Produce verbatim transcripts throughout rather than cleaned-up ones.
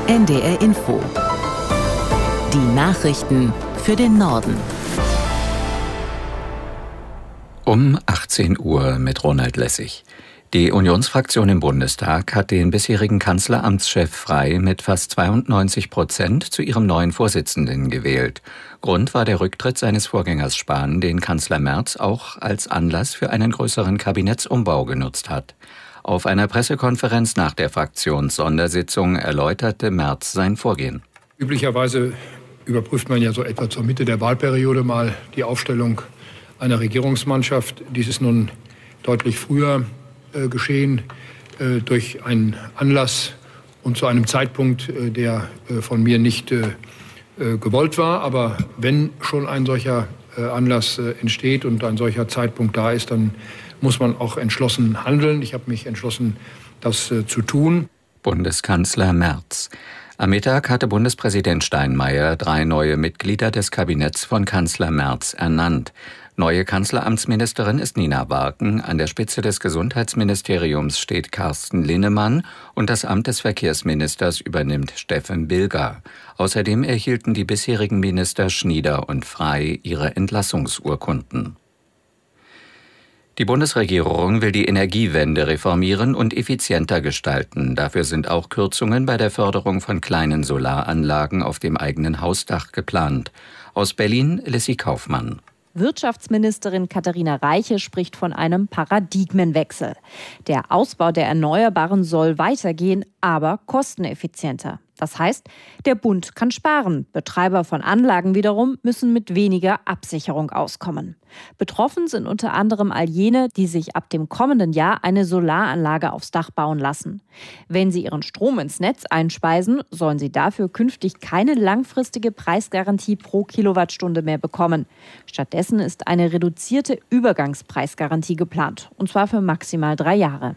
N D R Info. Die Nachrichten für den Norden. Um achtzehn Uhr mit Ronald Lessig. Die Unionsfraktion im Bundestag hat den bisherigen Kanzleramtschef Frey mit fast zweiundneunzig Prozent zu ihrem neuen Vorsitzenden gewählt. Grund war der Rücktritt seines Vorgängers Spahn, den Kanzler Merz auch als Anlass für einen größeren Kabinettsumbau genutzt hat. Auf einer Pressekonferenz nach der Fraktionssondersitzung erläuterte Merz sein Vorgehen. Üblicherweise überprüft man ja so etwa zur Mitte der Wahlperiode mal die Aufstellung einer Regierungsmannschaft. Dies ist nun deutlich früher äh, geschehen, äh, durch einen Anlass und zu einem Zeitpunkt, äh, der äh, von mir nicht äh, äh, gewollt war. Aber wenn schon ein solcher äh, Anlass äh, entsteht und ein solcher Zeitpunkt da ist, dann muss man auch entschlossen handeln. Ich habe mich entschlossen, das äh, zu tun. Bundeskanzler Merz. Am Mittag hatte Bundespräsident Steinmeier drei neue Mitglieder des Kabinetts von Kanzler Merz ernannt. Neue Kanzleramtsministerin ist Nina Warken, an der Spitze des Gesundheitsministeriums steht Carsten Linnemann und das Amt des Verkehrsministers übernimmt Steffen Bilger. Außerdem erhielten die bisherigen Minister Schnieder und Frey ihre Entlassungsurkunden. Die Bundesregierung will die Energiewende reformieren und effizienter gestalten. Dafür sind auch Kürzungen bei der Förderung von kleinen Solaranlagen auf dem eigenen Hausdach geplant. Aus Berlin, Lissy Kaufmann. Wirtschaftsministerin Katharina Reiche spricht von einem Paradigmenwechsel. Der Ausbau der Erneuerbaren soll weitergehen, aber kosteneffizienter. Das heißt, der Bund kann sparen. Betreiber von Anlagen wiederum müssen mit weniger Absicherung auskommen. Betroffen sind unter anderem all jene, die sich ab dem kommenden Jahr eine Solaranlage aufs Dach bauen lassen. Wenn sie ihren Strom ins Netz einspeisen, sollen sie dafür künftig keine langfristige Preisgarantie pro Kilowattstunde mehr bekommen. Stattdessen ist eine reduzierte Übergangspreisgarantie geplant, und zwar für maximal drei Jahre.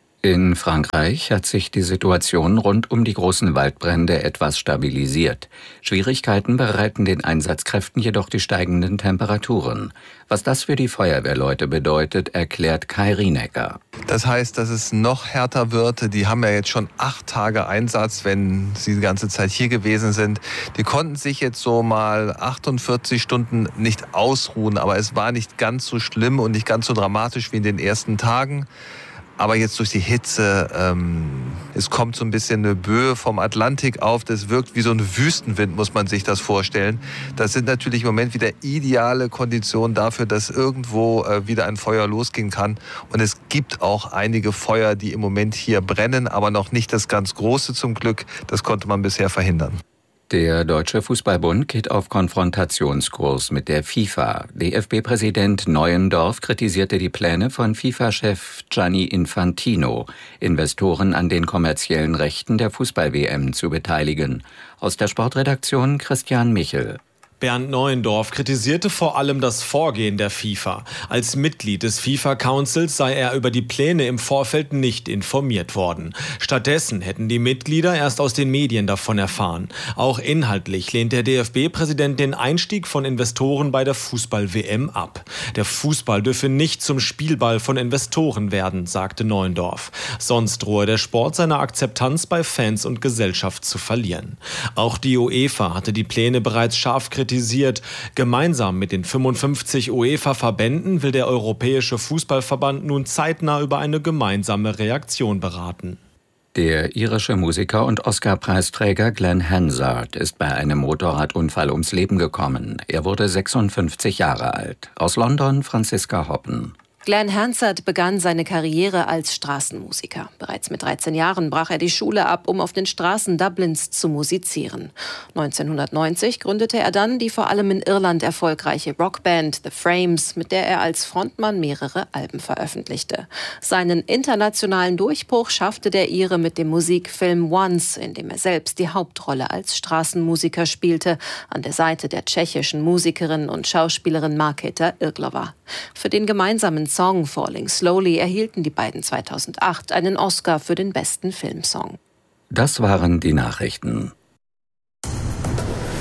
In Frankreich hat sich die Situation rund um die großen Waldbrände etwas stabilisiert. Schwierigkeiten bereiten den Einsatzkräften jedoch die steigenden Temperaturen. Was das für die Feuerwehrleute bedeutet, erklärt Kai Rienecker. Das heißt, dass es noch härter wird. Die haben ja jetzt schon acht Tage Einsatz, wenn sie die ganze Zeit hier gewesen sind. Die konnten sich jetzt so mal achtundvierzig Stunden nicht ausruhen, aber es war nicht ganz so schlimm und nicht ganz so dramatisch wie in den ersten Tagen. Aber jetzt durch die Hitze, ähm, es kommt so ein bisschen eine Böe vom Atlantik auf. Das wirkt wie so ein Wüstenwind, muss man sich das vorstellen. Das sind natürlich im Moment wieder ideale Konditionen dafür, dass irgendwo äh, wieder ein Feuer losgehen kann. Und es gibt auch einige Feuer, die im Moment hier brennen, aber noch nicht das ganz große zum Glück. Das konnte man bisher verhindern. Der Deutsche Fußballbund geht auf Konfrontationskurs mit der FIFA. D F B-Präsident Neuendorf kritisierte die Pläne von FIFA-Chef Gianni Infantino, Investoren an den kommerziellen Rechten der Fußball-W M zu beteiligen. Aus der Sportredaktion Christian Michel. Bernd Neuendorf kritisierte vor allem das Vorgehen der FIFA. Als Mitglied des FIFA-Councils sei er über die Pläne im Vorfeld nicht informiert worden. Stattdessen hätten die Mitglieder erst aus den Medien davon erfahren. Auch inhaltlich lehnt der D F B-Präsident den Einstieg von Investoren bei der Fußball-W M ab. Der Fußball dürfe nicht zum Spielball von Investoren werden, sagte Neuendorf. Sonst drohe der Sport seine Akzeptanz bei Fans und Gesellschaft zu verlieren. Auch die UEFA hatte die Pläne bereits scharf kritisiert. Gemeinsam mit den fünfundfünfzig UEFA-Verbänden will der Europäische Fußballverband nun zeitnah über eine gemeinsame Reaktion beraten. Der irische Musiker und Oscar-Preisträger Glenn Hansard ist bei einem Motorradunfall ums Leben gekommen. Er wurde sechsundfünfzig Jahre alt. Aus London Franziska Hoppen. Glenn Hansard begann seine Karriere als Straßenmusiker. Bereits mit dreizehn Jahren brach er die Schule ab, um auf den Straßen Dublins zu musizieren. neunzehnhundertneunzig gründete er dann die vor allem in Irland erfolgreiche Rockband The Frames, mit der er als Frontmann mehrere Alben veröffentlichte. Seinen internationalen Durchbruch schaffte der Ire mit dem Musikfilm Once, in dem er selbst die Hauptrolle als Straßenmusiker spielte, an der Seite der tschechischen Musikerin und Schauspielerin Markéta Irglová. Für den gemeinsamen Song Falling Slowly erhielten die beiden zweitausendacht einen Oscar für den besten Filmsong. Das waren die Nachrichten.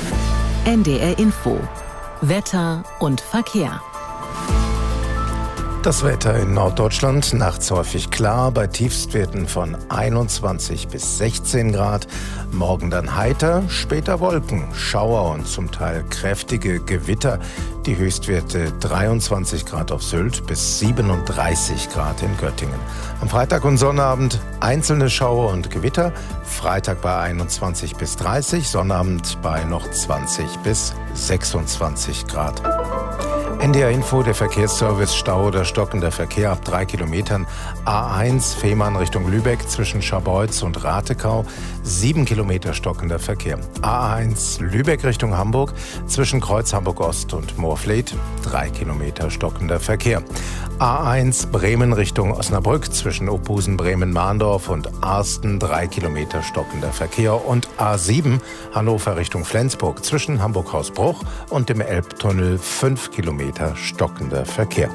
N D R Info. Wetter und Verkehr. Das Wetter in Norddeutschland, nachts häufig klar, bei Tiefstwerten von einundzwanzig bis sechzehn Grad. Morgen dann heiter, später Wolken, Schauer und zum Teil kräftige Gewitter. Die Höchstwerte dreiundzwanzig Grad auf Sylt bis siebenunddreißig Grad in Göttingen. Am Freitag und Sonnabend einzelne Schauer und Gewitter. Freitag bei einundzwanzig bis dreißig, Sonnabend bei noch zwanzig bis sechsundzwanzig Grad. N D R Info, der Verkehrsservice, Stau oder stockender Verkehr ab drei Kilometern. A eins, Fehmarn Richtung Lübeck zwischen Scharbeutz und Ratekau. Sieben Kilometer stockender Verkehr. A eins, Lübeck Richtung Hamburg zwischen Kreuz Hamburg-Ost und Moorfleet. Drei Kilometer stockender Verkehr. A eins, Bremen Richtung Osnabrück zwischen Ophusen, Bremen-Mahndorf und Arsten. Drei Kilometer stockender Verkehr. Und A sieben, Hannover Richtung Flensburg zwischen Hamburg-Hausbruch und dem Elbtunnel. Fünf Kilometer stockender Verkehr.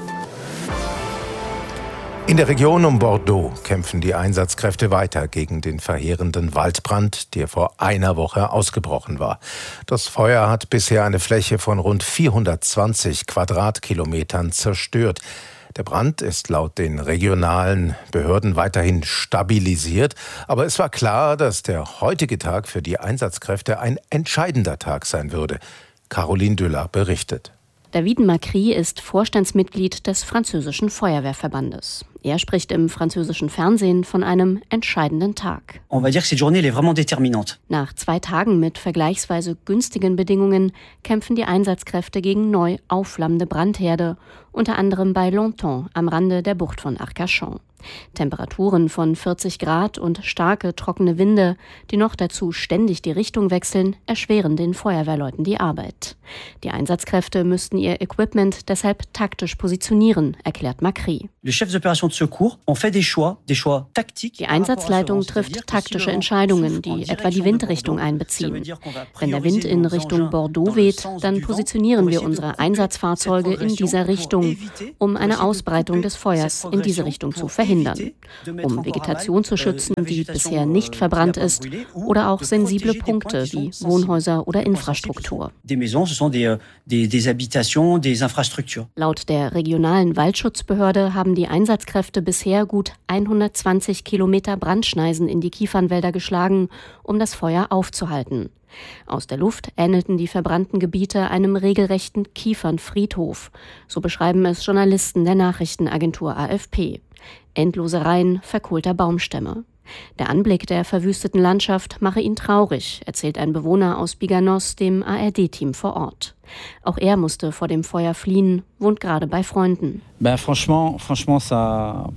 In der Region um Bordeaux kämpfen die Einsatzkräfte weiter gegen den verheerenden Waldbrand, der vor einer Woche ausgebrochen war. Das Feuer hat bisher eine Fläche von rund vierhundertzwanzig Quadratkilometern zerstört. Der Brand ist laut den regionalen Behörden weiterhin stabilisiert. Aber es war klar, dass der heutige Tag für die Einsatzkräfte ein entscheidender Tag sein würde. Caroline Düller berichtet. David Macri ist Vorstandsmitglied des französischen Feuerwehrverbandes. Er spricht im französischen Fernsehen von einem entscheidenden Tag. Nach zwei Tagen mit vergleichsweise günstigen Bedingungen kämpfen die Einsatzkräfte gegen neu aufflammende Brandherde, unter anderem bei Longtemps am Rande der Bucht von Arcachon. Temperaturen von vierzig Grad und starke, trockene Winde, die noch dazu ständig die Richtung wechseln, erschweren den Feuerwehrleuten die Arbeit. Die Einsatzkräfte müssten ihr Equipment deshalb taktisch positionieren, erklärt Macri. Die Einsatzleitung trifft taktische Entscheidungen, die etwa die Windrichtung einbeziehen. Wenn der Wind in Richtung Bordeaux weht, dann positionieren wir unsere Einsatzfahrzeuge in dieser Richtung, um eine Ausbreitung des Feuers in diese Richtung zu verhindern. Um Vegetation zu schützen, die bisher nicht verbrannt ist, oder auch sensible Punkte wie Wohnhäuser oder Infrastruktur. Laut der regionalen Waldschutzbehörde haben die Einsatzkräfte bisher gut hundertzwanzig Kilometer Brandschneisen in die Kiefernwälder geschlagen, um das Feuer aufzuhalten. Aus der Luft ähnelten die verbrannten Gebiete einem regelrechten Kiefernfriedhof. So beschreiben es Journalisten der Nachrichtenagentur A F P. Endlose Reihen verkohlter Baumstämme. Der Anblick der verwüsteten Landschaft mache ihn traurig, erzählt ein Bewohner aus Biganos dem A R D-Team vor Ort. Auch er musste vor dem Feuer fliehen, wohnt gerade bei Freunden. Ben, franchement, franchement, ça...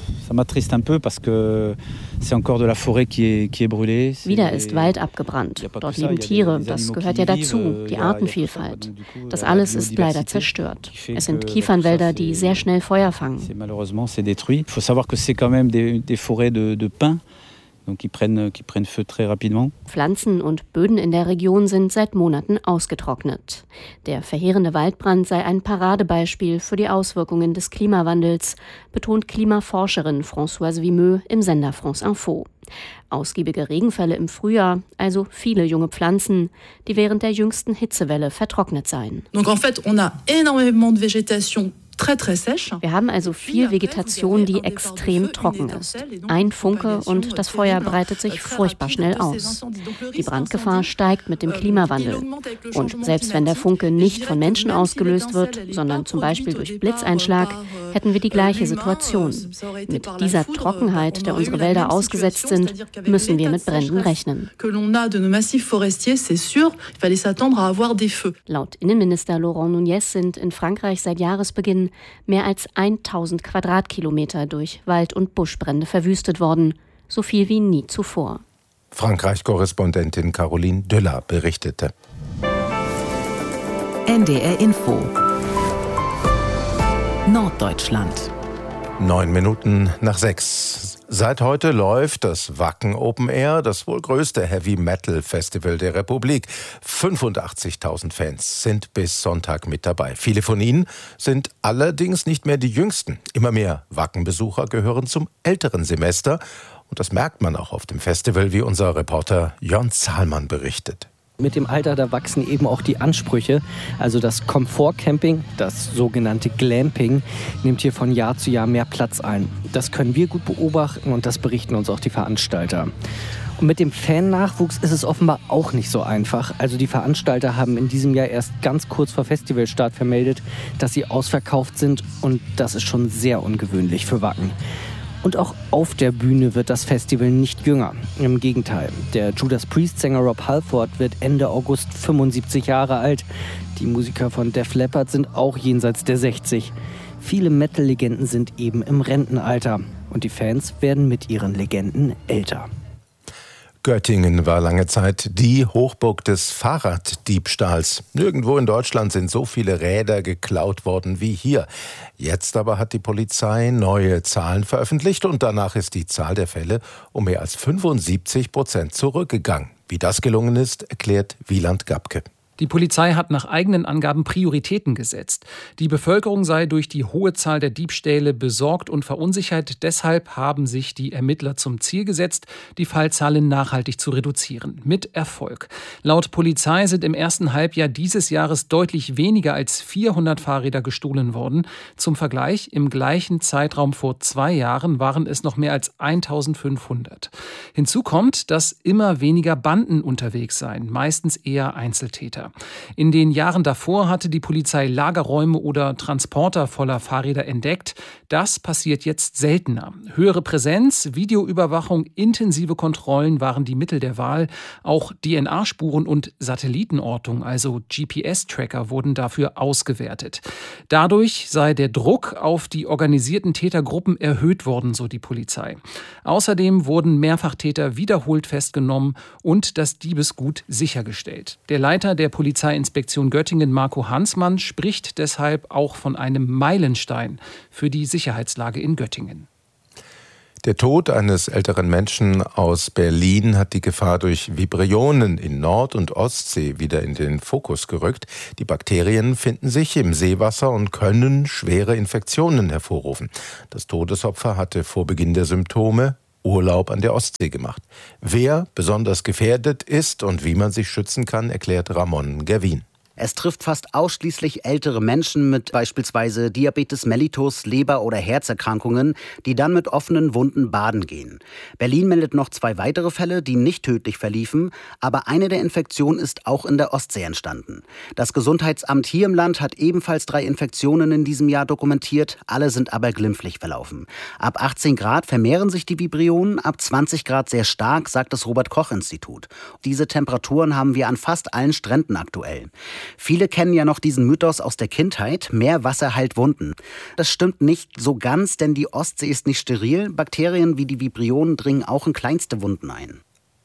Wieder ist Wald abgebrannt. Dort leben Tiere, das gehört ja dazu, die Artenvielfalt. Das alles ist leider zerstört. Es sind Kiefernwälder, die sehr schnell Feuer fangen. Pflanzen und Böden in der Region sind seit Monaten ausgetrocknet. Der verheerende Waldbrand sei ein Paradebeispiel für die Auswirkungen des Klimawandels, betont Klimaforscherin Françoise Vimeux im Sender France Info. Ausgiebige Regenfälle im Frühjahr, also viele junge Pflanzen, die während der jüngsten Hitzewelle vertrocknet seien. Donc en fait, on a énormément de végétation. Wir haben also viel Vegetation, die extrem trocken ist. Ein Funke und das Feuer breitet sich furchtbar schnell aus. Die Brandgefahr steigt mit dem Klimawandel. Und selbst wenn der Funke nicht von Menschen ausgelöst wird, sondern zum Beispiel durch Blitzeinschlag, hätten wir die gleiche Situation. Mit dieser Trockenheit, der unsere Wälder ausgesetzt sind, müssen wir mit Bränden rechnen. Laut Innenminister Laurent Nunez sind in Frankreich seit Jahresbeginn mehr als tausend Quadratkilometer durch Wald- und Buschbrände verwüstet worden, so viel wie nie zuvor. Frankreich-Korrespondentin Caroline Düller berichtete. N D R Info Norddeutschland. Neun Minuten nach sechs. Seit heute läuft das Wacken Open Air, das wohl größte Heavy-Metal-Festival der Republik. fünfundachtzigtausend Fans sind bis Sonntag mit dabei. Viele von ihnen sind allerdings nicht mehr die Jüngsten. Immer mehr Wacken-Besucher gehören zum älteren Semester. Und das merkt man auch auf dem Festival, wie unser Reporter Jörn Zahlmann berichtet. Mit dem Alter, da wachsen eben auch die Ansprüche. Also das Komfortcamping, das sogenannte Glamping, nimmt hier von Jahr zu Jahr mehr Platz ein. Das können wir gut beobachten und das berichten uns auch die Veranstalter. Und mit dem Fan-Nachwuchs ist es offenbar auch nicht so einfach. Also die Veranstalter haben in diesem Jahr erst ganz kurz vor Festivalstart vermeldet, dass sie ausverkauft sind. Und das ist schon sehr ungewöhnlich für Wacken. Und auch auf der Bühne wird das Festival nicht jünger. Im Gegenteil, der Judas Priest-Sänger Rob Halford wird Ende August fünfundsiebzig Jahre alt. Die Musiker von Def Leppard sind auch jenseits der sechzig. Viele Metal-Legenden sind eben im Rentenalter. Und die Fans werden mit ihren Legenden älter. Göttingen war lange Zeit die Hochburg des Fahrraddiebstahls. Nirgendwo in Deutschland sind so viele Räder geklaut worden wie hier. Jetzt aber hat die Polizei neue Zahlen veröffentlicht und danach ist die Zahl der Fälle um mehr als fünfundsiebzig Prozent zurückgegangen. Wie das gelungen ist, erklärt Wieland Gabke. Die Polizei hat nach eigenen Angaben Prioritäten gesetzt. Die Bevölkerung sei durch die hohe Zahl der Diebstähle besorgt und verunsichert. Deshalb haben sich die Ermittler zum Ziel gesetzt, die Fallzahlen nachhaltig zu reduzieren. Mit Erfolg. Laut Polizei sind im ersten Halbjahr dieses Jahres deutlich weniger als vierhundert Fahrräder gestohlen worden. Zum Vergleich, im gleichen Zeitraum vor zwei Jahren waren es noch mehr als eintausendfünfhundert. Hinzu kommt, dass immer weniger Banden unterwegs seien, meistens eher Einzeltäter. In den Jahren davor hatte die Polizei Lagerräume oder Transporter voller Fahrräder entdeckt. Das passiert jetzt seltener. Höhere Präsenz, Videoüberwachung, intensive Kontrollen waren die Mittel der Wahl. Auch D N A-Spuren und Satellitenortung, also G P S-Tracker, wurden dafür ausgewertet. Dadurch sei der Druck auf die organisierten Tätergruppen erhöht worden, so die Polizei. Außerdem wurden Mehrfachtäter wiederholt festgenommen und das Diebesgut sichergestellt. Der Leiter der Polizeiinspektion Göttingen, Marco Hansmann, spricht deshalb auch von einem Meilenstein für die Sicherheitslage in Göttingen. Der Tod eines älteren Menschen aus Berlin hat die Gefahr durch Vibrionen in Nord- und Ostsee wieder in den Fokus gerückt. Die Bakterien finden sich im Seewasser und können schwere Infektionen hervorrufen. Das Todesopfer hatte vor Beginn der Symptome Urlaub an der Ostsee gemacht. Wer besonders gefährdet ist und wie man sich schützen kann, erklärt Ramon Gerwin. Es trifft fast ausschließlich ältere Menschen mit beispielsweise Diabetes mellitus, Leber- oder Herzerkrankungen, die dann mit offenen Wunden baden gehen. Berlin meldet noch zwei weitere Fälle, die nicht tödlich verliefen, aber eine der Infektionen ist auch in der Ostsee entstanden. Das Gesundheitsamt hier im Land hat ebenfalls drei Infektionen in diesem Jahr dokumentiert, alle sind aber glimpflich verlaufen. Ab achtzehn Grad vermehren sich die Vibrionen, ab zwanzig Grad sehr stark, sagt das Robert-Koch-Institut. Diese Temperaturen haben wir an fast allen Stränden aktuell. Viele kennen ja noch diesen Mythos aus der Kindheit, mehr Wasser heilt Wunden. Das stimmt nicht so ganz, denn die Ostsee ist nicht steril. Bakterien wie die Vibrionen dringen auch in kleinste Wunden ein.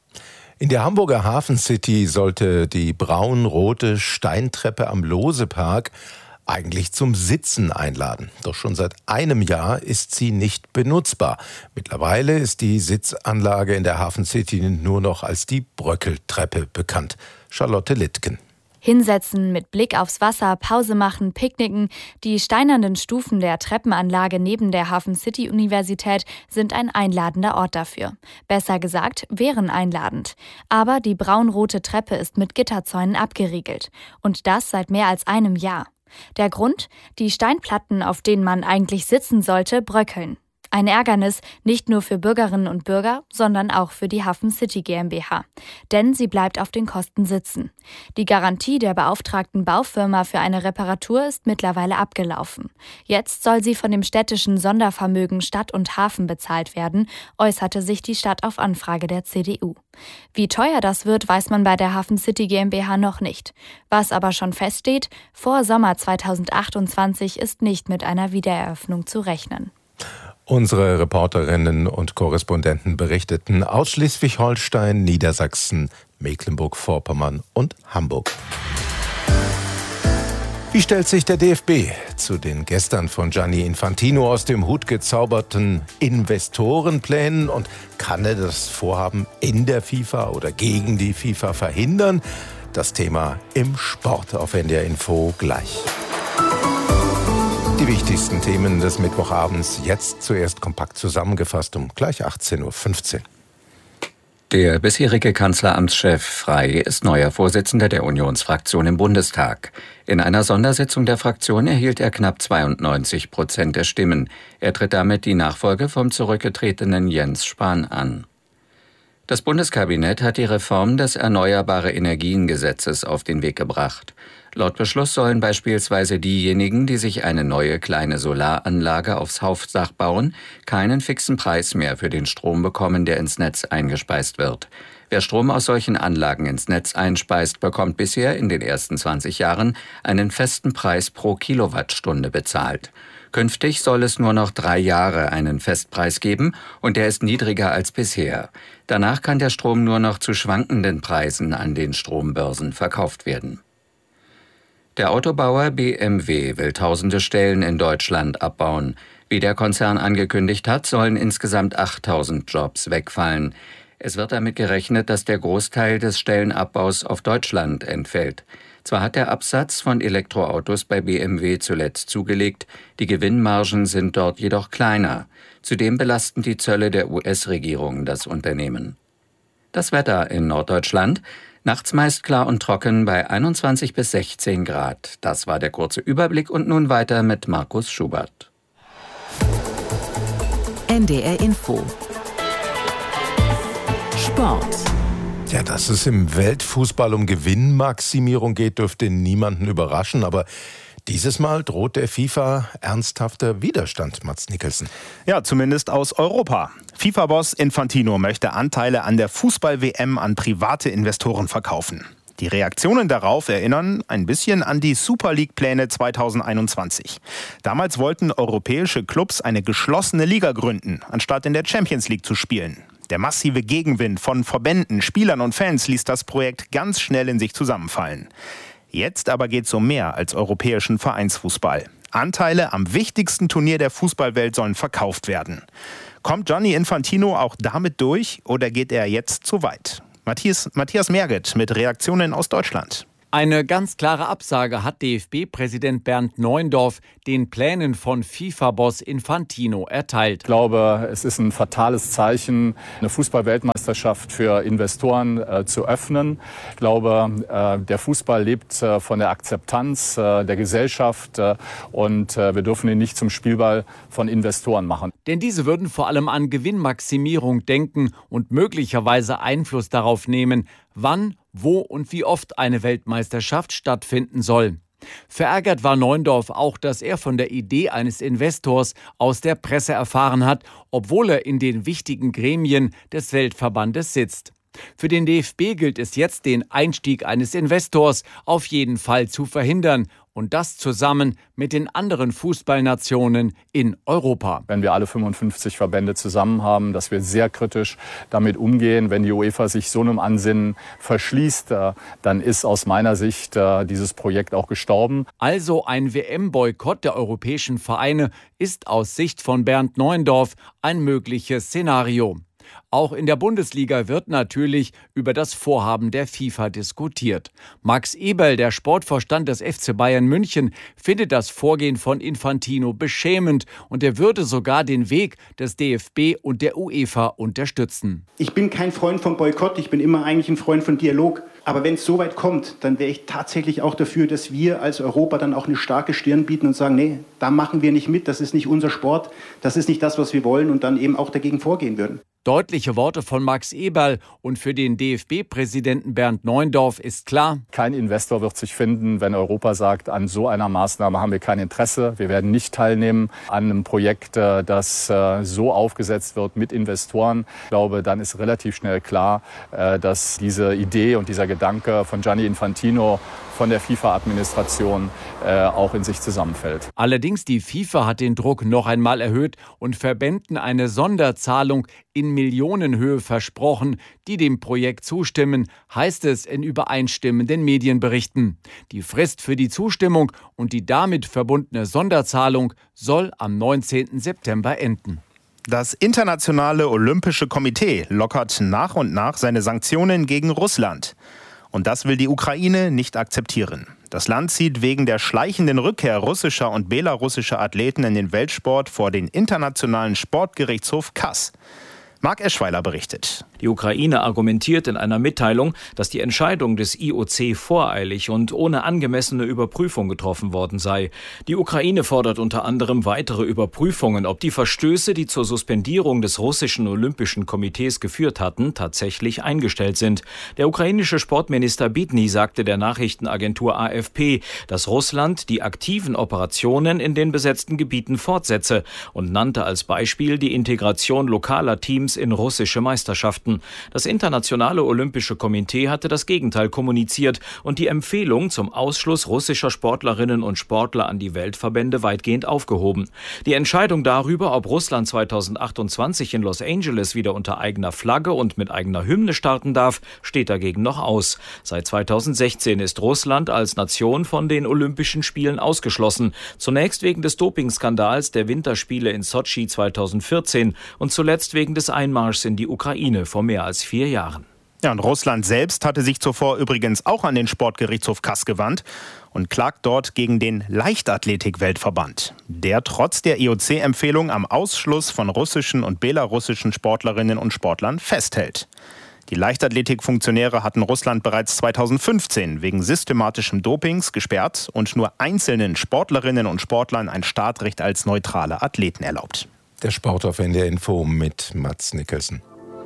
In der Hamburger Hafen City sollte die braun-rote Steintreppe am Lohsepark eigentlich zum Sitzen einladen. Doch schon seit einem Jahr ist sie nicht benutzbar. Mittlerweile ist die Sitzanlage in der Hafen City nur noch als die Bröckeltreppe bekannt. Charlotte Littgen. Hinsetzen, mit Blick aufs Wasser, Pause machen, picknicken. Die steinernen Stufen der Treppenanlage neben der Hafen City Universität sind ein einladender Ort dafür. Besser gesagt, wären einladend. Aber die braunrote Treppe ist mit Gitterzäunen abgeriegelt. Und das seit mehr als einem Jahr. Der Grund? Die Steinplatten, auf denen man eigentlich sitzen sollte, bröckeln. Ein Ärgernis nicht nur für Bürgerinnen und Bürger, sondern auch für die Hafen City GmbH. Denn sie bleibt auf den Kosten sitzen. Die Garantie der beauftragten Baufirma für eine Reparatur ist mittlerweile abgelaufen. Jetzt soll sie von dem städtischen Sondervermögen Stadt und Hafen bezahlt werden, äußerte sich die Stadt auf Anfrage der C D U. Wie teuer das wird, weiß man bei der Hafen City GmbH noch nicht. Was aber schon feststeht, vor Sommer zweitausendachtundzwanzig ist nicht mit einer Wiedereröffnung zu rechnen. Unsere Reporterinnen und Korrespondenten berichteten aus Schleswig-Holstein, Niedersachsen, Mecklenburg-Vorpommern und Hamburg. Wie stellt sich der D F B zu den gestern von Gianni Infantino aus dem Hut gezauberten Investorenplänen und kann er das Vorhaben in der FIFA oder gegen die FIFA verhindern? Das Thema im Sport auf N D R Info gleich. Die wichtigsten Themen des Mittwochabends jetzt zuerst kompakt zusammengefasst um gleich achtzehn Uhr fünfzehn. Der bisherige Kanzleramtschef Frey ist neuer Vorsitzender der Unionsfraktion im Bundestag. In einer Sondersitzung der Fraktion erhielt er knapp zweiundneunzig Prozent der Stimmen. Er tritt damit die Nachfolge vom zurückgetretenen Jens Spahn an. Das Bundeskabinett hat die Reform des Erneuerbare-Energien-Gesetzes auf den Weg gebracht. Laut Beschluss sollen beispielsweise diejenigen, die sich eine neue kleine Solaranlage aufs Hausdach bauen, keinen fixen Preis mehr für den Strom bekommen, der ins Netz eingespeist wird. Wer Strom aus solchen Anlagen ins Netz einspeist, bekommt bisher in den ersten zwanzig Jahren einen festen Preis pro Kilowattstunde bezahlt. Künftig soll es nur noch drei Jahre einen Festpreis geben und der ist niedriger als bisher. Danach kann der Strom nur noch zu schwankenden Preisen an den Strombörsen verkauft werden. Der Autobauer B M W will tausende Stellen in Deutschland abbauen. Wie der Konzern angekündigt hat, sollen insgesamt achttausend Jobs wegfallen. Es wird damit gerechnet, dass der Großteil des Stellenabbaus auf Deutschland entfällt. Zwar hat der Absatz von Elektroautos bei B M W zuletzt zugelegt, die Gewinnmargen sind dort jedoch kleiner. Zudem belasten die Zölle der U S-Regierung das Unternehmen. Das Wetter in Norddeutschland: Nachts meist klar und trocken bei einundzwanzig bis sechzehn Grad. Das war der kurze Überblick und nun weiter mit Markus Schubert. N D R Info. Sport. Ja, dass es im Weltfußball um Gewinnmaximierung geht, dürfte niemanden überraschen. Aber dieses Mal droht der FIFA ernsthafter Widerstand, Mats Nicholson. Ja, zumindest aus Europa. FIFA-Boss Infantino möchte Anteile an der Fußball-W M an private Investoren verkaufen. Die Reaktionen darauf erinnern ein bisschen an die Super League-Pläne zweitausendeinundzwanzig. Damals wollten europäische Clubs eine geschlossene Liga gründen, anstatt in der Champions League zu spielen. Der massive Gegenwind von Verbänden, Spielern und Fans ließ das Projekt ganz schnell in sich zusammenfallen. Jetzt aber geht es um mehr als europäischen Vereinsfußball. Anteile am wichtigsten Turnier der Fußballwelt sollen verkauft werden. Kommt Gianni Infantino auch damit durch oder geht er jetzt zu weit? Matthias, Matthias Merget mit Reaktionen aus Deutschland. Eine ganz klare Absage hat D F B-Präsident Bernd Neuendorf den Plänen von FIFA-Boss Infantino erteilt. Ich glaube, es ist ein fatales Zeichen, eine Fußball-Weltmeisterschaft für Investoren äh, zu öffnen. Ich glaube, äh, der Fußball lebt äh, von der Akzeptanz äh, der Gesellschaft äh, und äh, wir dürfen ihn nicht zum Spielball von Investoren machen. Denn diese würden vor allem an Gewinnmaximierung denken und möglicherweise Einfluss darauf nehmen, wann, wo und wie oft eine Weltmeisterschaft stattfinden soll. Verärgert war Neuendorf auch, dass er von der Idee eines Investors aus der Presse erfahren hat, obwohl er in den wichtigen Gremien des Weltverbandes sitzt. Für den D F B gilt es jetzt, den Einstieg eines Investors auf jeden Fall zu verhindern. Und das zusammen mit den anderen Fußballnationen in Europa. Wenn wir alle fünfundfünfzig Verbände zusammen haben, dass wir sehr kritisch damit umgehen. Wenn die UEFA sich so einem Ansinnen verschließt, dann ist aus meiner Sicht dieses Projekt auch gestorben. Also ein W M-Boykott der europäischen Vereine ist aus Sicht von Bernd Neuendorf ein mögliches Szenario. Auch in der Bundesliga wird natürlich über das Vorhaben der FIFA diskutiert. Max Eberl, der Sportvorstand des F C Bayern München, findet das Vorgehen von Infantino beschämend und er würde sogar den Weg des D F B und der UEFA unterstützen. Ich bin kein Freund von Boykott, ich bin immer eigentlich ein Freund von Dialog. Aber wenn es so weit kommt, dann wäre ich tatsächlich auch dafür, dass wir als Europa dann auch eine starke Stirn bieten und sagen, nee, da machen wir nicht mit, das ist nicht unser Sport, das ist nicht das, was wir wollen und dann eben auch dagegen vorgehen würden. Deutliche Worte von Max Eberl und für den D F B-Präsidenten Bernd Neuendorf ist klar: Kein Investor wird sich finden, wenn Europa sagt, an so einer Maßnahme haben wir kein Interesse. Wir werden nicht teilnehmen an einem Projekt, das so aufgesetzt wird mit Investoren. Ich glaube, dann ist relativ schnell klar, dass diese Idee und dieser Gedanke von Gianni Infantino, von der FIFA-Administration äh, auch in sich zusammenfällt. Allerdings die FIFA hat den Druck noch einmal erhöht und Verbänden eine Sonderzahlung in Millionenhöhe versprochen, die dem Projekt zustimmen, heißt es in übereinstimmenden Medienberichten. Die Frist für die Zustimmung und die damit verbundene Sonderzahlung soll am neunzehnten September enden. Das Internationale Olympische Komitee lockert nach und nach seine Sanktionen gegen Russland. Und das will die Ukraine nicht akzeptieren. Das Land zieht wegen der schleichenden Rückkehr russischer und belarussischer Athleten in den Weltsport vor den Internationalen Sportgerichtshof K A S. Marc Eschweiler berichtet. Die Ukraine argumentiert in einer Mitteilung, dass die Entscheidung des I O C voreilig und ohne angemessene Überprüfung getroffen worden sei. Die Ukraine fordert unter anderem weitere Überprüfungen, ob die Verstöße, die zur Suspendierung des russischen Olympischen Komitees geführt hatten, tatsächlich eingestellt sind. Der ukrainische Sportminister Bidny sagte der Nachrichtenagentur A F P, dass Russland die aktiven Operationen in den besetzten Gebieten fortsetze und nannte als Beispiel die Integration lokaler Teams in russische Meisterschaften. Das Internationale Olympische Komitee hatte das Gegenteil kommuniziert und die Empfehlung zum Ausschluss russischer Sportlerinnen und Sportler an die Weltverbände weitgehend aufgehoben. Die Entscheidung darüber, ob Russland zweitausendachtundzwanzig in Los Angeles wieder unter eigener Flagge und mit eigener Hymne starten darf, steht dagegen noch aus. Seit zweitausendsechzehn ist Russland als Nation von den Olympischen Spielen ausgeschlossen. Zunächst wegen des Dopingskandals der Winterspiele in Sotschi zweitausendvierzehn und zuletzt wegen des Einmarschs in die Ukraine vor mehr als vier Jahren. Ja, und Russland selbst hatte sich zuvor übrigens auch an den Sportgerichtshof Kass gewandt und klagt dort gegen den Leichtathletik-Weltverband, der trotz der I O C-Empfehlung am Ausschluss von russischen und belarussischen Sportlerinnen und Sportlern festhält. Die Leichtathletik-Funktionäre hatten Russland bereits zweitausendfünfzehn wegen systematischem Dopings gesperrt und nur einzelnen Sportlerinnen und Sportlern ein Startrecht als neutrale Athleten erlaubt. Der Sport auf N D R Info mit Mats Nicholson.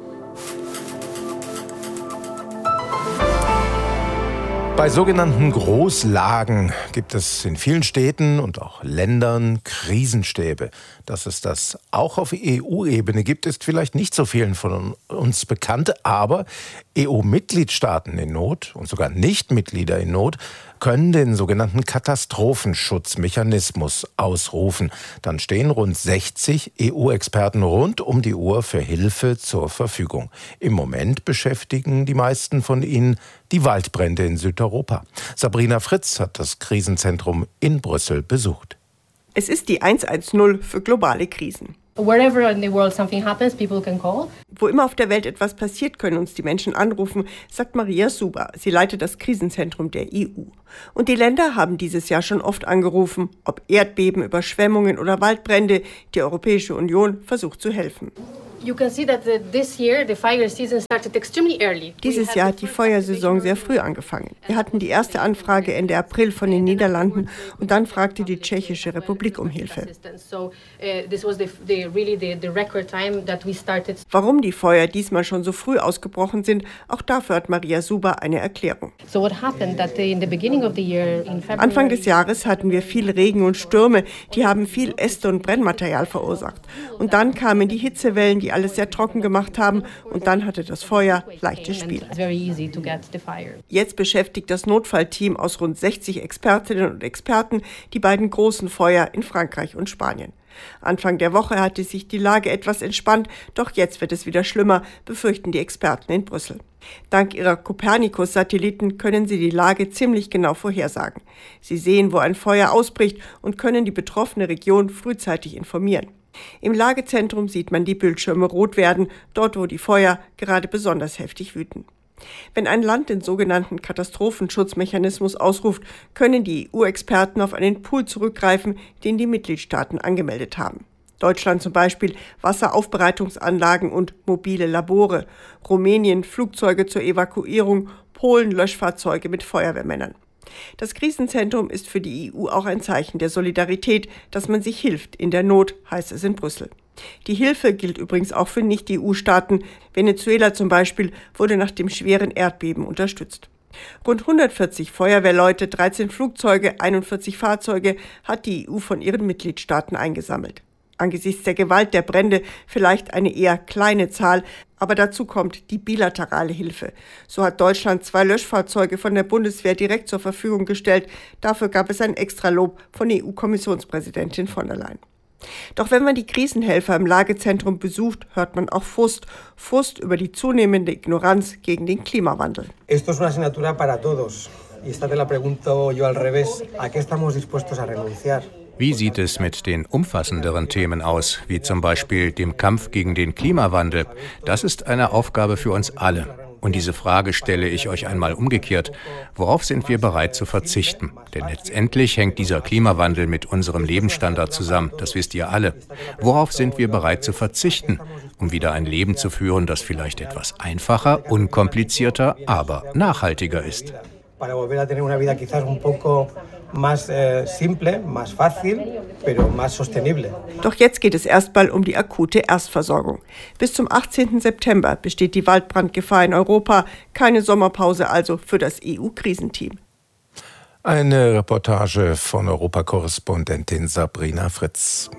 Bei sogenannten Großlagen gibt es in vielen Städten und auch Ländern Krisenstäbe. Dass es das auch auf E U-Ebene gibt, ist vielleicht nicht so vielen von uns bekannt. Aber E U-Mitgliedstaaten in Not und sogar Nichtmitglieder in Not können den sogenannten Katastrophenschutzmechanismus ausrufen. Dann stehen rund sechzig E U-Experten rund um die Uhr für Hilfe zur Verfügung. Im Moment beschäftigen die meisten von ihnen die Waldbrände in Südeuropa. Sabrina Fritz hat das Krisenzentrum in Brüssel besucht. Es ist die hundertzehn für globale Krisen. Wherever in the world something happens, people can call. Wo immer auf der Welt etwas passiert, können uns die Menschen anrufen, sagt Maria Suber. Sie leitet das Krisenzentrum der E U. Und die Länder haben dieses Jahr schon oft angerufen, ob Erdbeben, Überschwemmungen oder Waldbrände. Die Europäische Union versucht zu helfen. You can see that the, this year the fire season started extremely early. Dieses Jahr hat die Feuersaison sehr früh angefangen. Wir hatten die erste Anfrage Ende April von den Niederlanden und dann fragte die Tschechische Republik um Hilfe. Warum die Feuer diesmal schon so früh ausgebrochen sind, auch dafür hat Maria Suber eine Erklärung. Anfang des Jahres hatten wir viel Regen und Stürme, die haben viel Äste und Brennmaterial verursacht. Und dann kamen die Hitzewellen, die alles sehr trocken gemacht haben, und dann hatte das Feuer leichtes Spiel. Jetzt beschäftigt das Notfallteam aus rund sechzig Expertinnen und Experten die beiden großen Feuer in Frankreich und Spanien. Anfang der Woche hatte sich die Lage etwas entspannt, doch jetzt wird es wieder schlimmer, befürchten die Experten in Brüssel. Dank ihrer Copernicus-Satelliten können sie die Lage ziemlich genau vorhersagen. Sie sehen, wo ein Feuer ausbricht und können die betroffene Region frühzeitig informieren. Im Lagezentrum sieht man die Bildschirme rot werden, dort wo die Feuer gerade besonders heftig wüten. Wenn ein Land den sogenannten Katastrophenschutzmechanismus ausruft, können die E U-Experten auf einen Pool zurückgreifen, den die Mitgliedstaaten angemeldet haben. Deutschland zum Beispiel Wasseraufbereitungsanlagen und mobile Labore, Rumänien Flugzeuge zur Evakuierung, Polen Löschfahrzeuge mit Feuerwehrmännern. Das Krisenzentrum ist für die E U auch ein Zeichen der Solidarität, dass man sich hilft in der Not, heißt es in Brüssel. Die Hilfe gilt übrigens auch für Nicht-E U Staaten. Venezuela zum Beispiel wurde nach dem schweren Erdbeben unterstützt. Rund hundertvierzig Feuerwehrleute, dreizehn Flugzeuge, einundvierzig Fahrzeuge hat die E U von ihren Mitgliedstaaten eingesammelt. Angesichts der Gewalt der Brände vielleicht eine eher kleine Zahl, aber dazu kommt die bilaterale Hilfe. So hat Deutschland zwei Löschfahrzeuge von der Bundeswehr direkt zur Verfügung gestellt. Dafür gab es ein Extralob von E U-Kommissionspräsidentin von der Leyen. Doch wenn man die Krisenhelfer im Lagezentrum besucht, hört man auch Frust. Frust über die zunehmende Ignoranz gegen den Klimawandel. Esto es una asignatura para todos. Y esta te la pregunto yo al revés. ¿A qué estamos dispuestos a renunciar? Wie sieht es mit den umfassenderen Themen aus, wie zum Beispiel dem Kampf gegen den Klimawandel? Das ist eine Aufgabe für uns alle. Und diese Frage stelle ich euch einmal umgekehrt. Worauf sind wir bereit zu verzichten? Denn letztendlich hängt dieser Klimawandel mit unserem Lebensstandard zusammen. Das wisst ihr alle. Worauf sind wir bereit zu verzichten, um wieder ein Leben zu führen, das vielleicht etwas einfacher, unkomplizierter, aber nachhaltiger ist? Para volver a tener una vida quizás un poco más eh, simple, más fácil, pero más sostenible. Doch jetzt geht es erstmal um die akute Erstversorgung. Bis zum achtzehnten September besteht die Waldbrandgefahr in Europa. Keine Sommerpause also für das E U-Krisenteam. Eine Reportage von Europakorrespondentin Sabrina Fritz.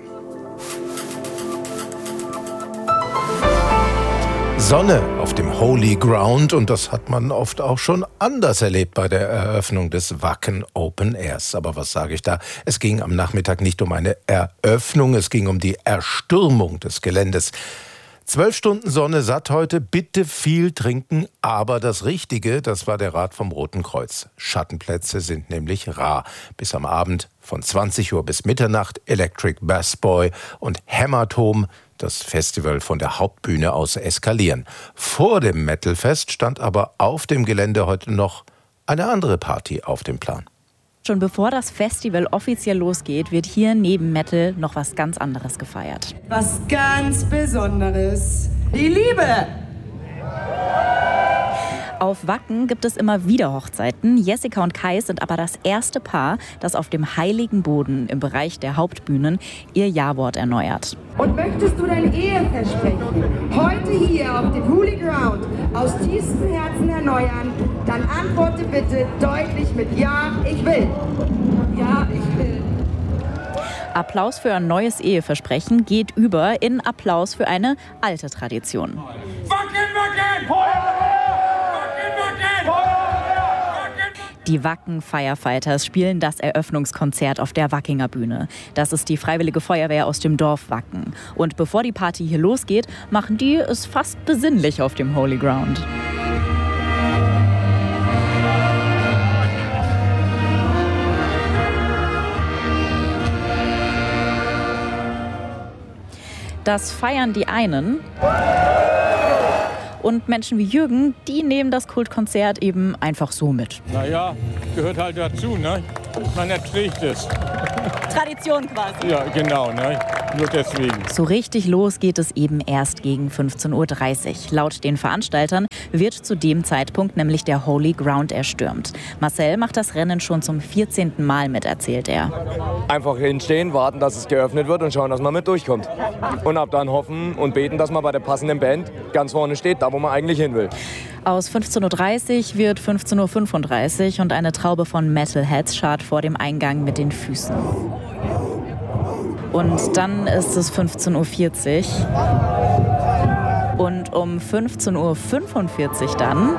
Sonne auf dem Holy Ground, und das hat man oft auch schon anders erlebt bei der Eröffnung des Wacken Open Airs. Aber was sage ich da? Es ging am Nachmittag nicht um eine Eröffnung, es ging um die Erstürmung des Geländes. Zwölf Stunden Sonne satt heute, bitte viel trinken, aber das Richtige, das war der Rat vom Roten Kreuz. Schattenplätze sind nämlich rar. Bis am Abend von zwanzig Uhr bis Mitternacht Electric Bass Boy und Hämatom, das Festival von der Hauptbühne aus, eskalieren. Vor dem Metalfest stand aber auf dem Gelände heute noch eine andere Party auf dem Plan. Schon bevor das Festival offiziell losgeht, wird hier neben Metal noch was ganz anderes gefeiert. Was ganz Besonderes. Die Liebe! Auf Wacken gibt es immer wieder Hochzeiten. Jessica und Kai sind aber das erste Paar, das auf dem heiligen Boden im Bereich der Hauptbühnen ihr Ja-Wort erneuert. Und möchtest du dein Eheversprechen heute hier auf dem Holy Ground aus tiefstem Herzen erneuern, dann antworte bitte deutlich mit Ja, ich will. Ja, ich will. Applaus für ein neues Eheversprechen geht über in Applaus für eine alte Tradition. Wacken, Wacken! Die Wacken Firefighters spielen das Eröffnungskonzert auf der Wackinger Bühne. Das ist die Freiwillige Feuerwehr aus dem Dorf Wacken. Und bevor die Party hier losgeht, machen die es fast besinnlich auf dem Holy Ground. Das feiern die einen. Und Menschen wie Jürgen, die nehmen das Kultkonzert eben einfach so mit. Naja, gehört halt dazu, ne? Man erträgt es. Tradition quasi. Ja, genau, ne? Nur deswegen. So richtig los geht es eben erst gegen fünfzehn Uhr dreißig. Laut den Veranstaltern wird zu dem Zeitpunkt nämlich der Holy Ground erstürmt. Marcel macht das Rennen schon zum vierzehnten Mal mit, erzählt er. Einfach hinstehen, warten, dass es geöffnet wird und schauen, dass man mit durchkommt. Und ab dann hoffen und beten, dass man bei der passenden Band ganz vorne steht, da wo man eigentlich hin will. Aus fünfzehn Uhr dreißig wird fünfzehn Uhr fünfunddreißig und eine Traube von Metalheads scharrt vor dem Eingang mit den Füßen. Und dann ist es fünfzehn Uhr vierzig. Und um fünfzehn Uhr fünfundvierzig dann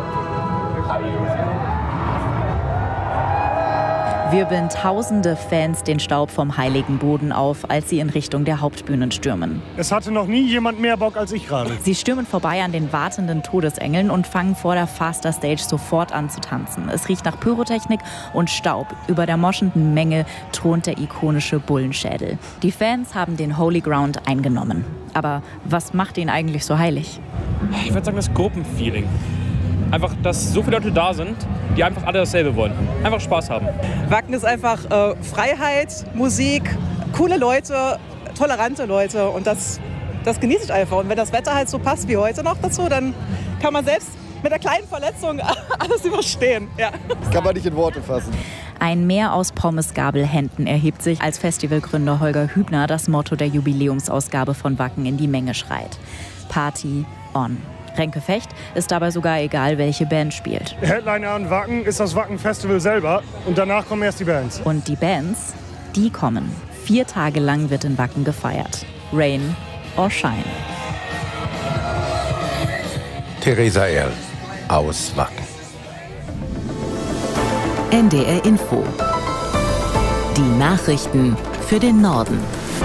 wirbeln tausende Fans den Staub vom heiligen Boden auf, als sie in Richtung der Hauptbühnen stürmen. Es hatte noch nie jemand mehr Bock als ich gerade. Sie stürmen vorbei an den wartenden Todesengeln und fangen vor der Faster Stage sofort an zu tanzen. Es riecht nach Pyrotechnik und Staub. Über der moschenden Menge thront der ikonische Bullenschädel. Die Fans haben den Holy Ground eingenommen. Aber was macht ihn eigentlich so heilig? Ich würde sagen, das Gruppenfeeling. Einfach, dass so viele Leute da sind, die einfach alle dasselbe wollen. Einfach Spaß haben. Wacken ist einfach äh, Freiheit, Musik, coole Leute, tolerante Leute. Und das, das genieße ich einfach. Und wenn das Wetter halt so passt wie heute noch dazu, dann kann man selbst mit einer kleinen Verletzung alles überstehen. Ja. Das kann man nicht in Worte fassen. Ein Meer aus Pommesgabelhänden erhebt sich, als Festivalgründer Holger Hübner das Motto der Jubiläumsausgabe von Wacken in die Menge schreit. Party on. Renke Fecht ist dabei sogar egal, welche Band spielt. Headliner an Wacken ist das Wacken-Festival selber und danach kommen erst die Bands. Und die Bands, die kommen. Vier Tage lang wird in Wacken gefeiert. Rain or Shine. Theresa Erl aus Wacken. N D R Info. Die Nachrichten für den Norden.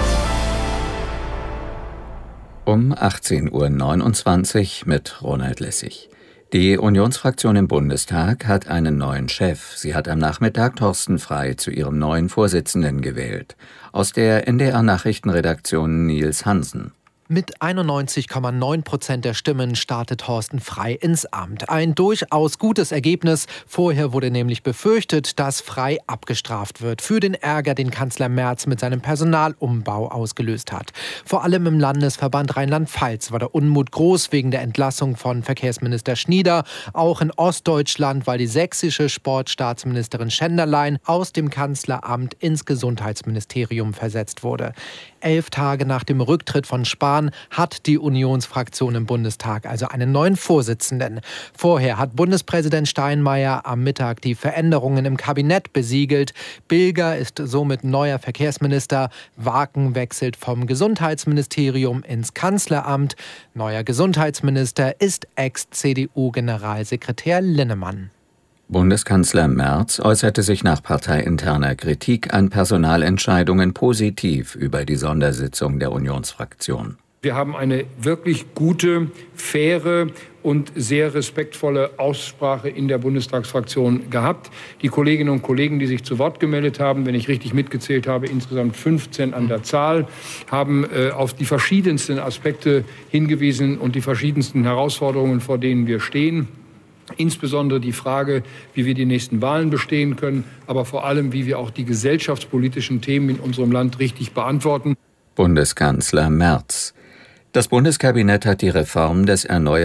Um achtzehn Uhr neunundzwanzig mit Ronald Lessig. Die Unionsfraktion im Bundestag hat einen neuen Chef. Sie hat am Nachmittag Thorsten Frey zu ihrem neuen Vorsitzenden gewählt. Aus der N D R-Nachrichtenredaktion Nils Hansen. Mit einundneunzig Komma neun Prozent der Stimmen startet Thorsten Frey ins Amt. Ein durchaus gutes Ergebnis. Vorher wurde nämlich befürchtet, dass Frey abgestraft wird für den Ärger, den Kanzler Merz mit seinem Personalumbau ausgelöst hat. Vor allem im Landesverband Rheinland-Pfalz war der Unmut groß wegen der Entlassung von Verkehrsminister Schnieder. Auch in Ostdeutschland, weil die sächsische Sportstaatsministerin Schenderlein aus dem Kanzleramt ins Gesundheitsministerium versetzt wurde. Elf Tage nach dem Rücktritt von Spahn hat die Unionsfraktion im Bundestag also einen neuen Vorsitzenden. Vorher hat Bundespräsident Steinmeier am Mittag die Veränderungen im Kabinett besiegelt. Bilger ist somit neuer Verkehrsminister. Waken wechselt vom Gesundheitsministerium ins Kanzleramt. Neuer Gesundheitsminister ist Ex-C D U-Generalsekretär Linnemann. Bundeskanzler Merz äußerte sich nach parteiinterner Kritik an Personalentscheidungen positiv über die Sondersitzung der Unionsfraktion. Wir haben eine wirklich gute, faire und sehr respektvolle Aussprache in der Bundestagsfraktion gehabt. Die Kolleginnen und Kollegen, die sich zu Wort gemeldet haben, wenn ich richtig mitgezählt habe, insgesamt fünfzehn an der Zahl, haben äh, auf die verschiedensten Aspekte hingewiesen und die verschiedensten Herausforderungen, vor denen wir stehen. Insbesondere die Frage, wie wir die nächsten Wahlen bestehen können, aber vor allem, wie wir auch die gesellschaftspolitischen Themen in unserem Land richtig beantworten. Bundeskanzler Merz. Das Bundeskabinett hat die Reform des